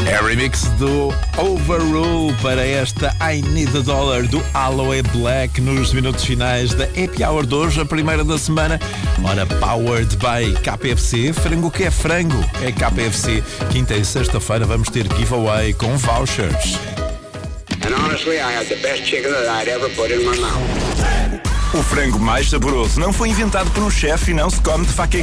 É a remix do Overrule para esta I Need a Dollar do Aloe Black nos minutos finais da Happy Hour de hoje, a primeira da semana. Ora, powered by KFC. Frango que é frango, é KFC. Quinta e sexta-feira vamos ter giveaway com vouchers. And honestly, I had the best chicken that I'd ever put in my mouth. O frango mais saboroso não foi inventado por um chefe e não se come de faca e